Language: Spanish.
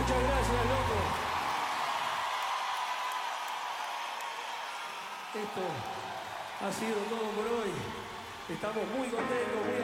Muchas gracias, loco. Esto ha sido todo por hoy. Estamos muy contentos, muy